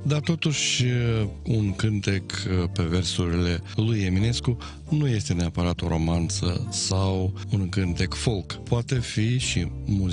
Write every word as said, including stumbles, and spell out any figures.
dar totuși un cântec pe versurile lui Eminescu nu este neapărat o romanță sau un cântec folk. Poate fi și muzică